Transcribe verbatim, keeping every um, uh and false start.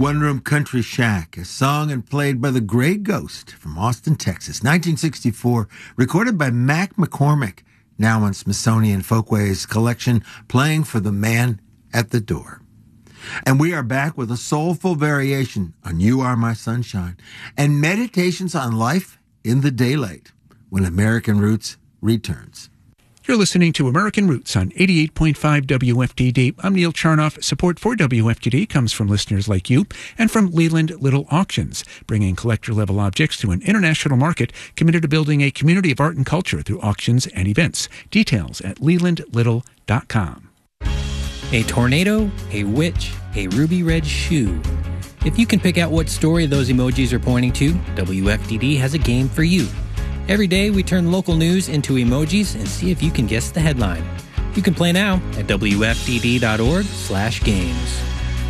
One Room Country Shack, a song and played by the Grey Ghost from Austin, Texas, nineteen sixty-four, recorded by Mac McCormick, now on Smithsonian Folkways collection, Playing for the Man at the Door. And we are back with a soulful variation on You Are My Sunshine and meditations on life in the daylight when American Roots returns. You're listening to American Roots on eighty-eight point five W F T D. I'm Neil Charnoff. Support for W F T D comes from listeners like you and from Leland Little Auctions, bringing collector-level objects to an international market, committed to building a community of art and culture through auctions and events. Details at leland little dot com. A tornado, a witch, a ruby red shoe. If you can pick out what story those emojis are pointing to, W F T D has a game for you. Every day, we turn local news into emojis and see if you can guess the headline. You can play now at W F T D dot org slash games.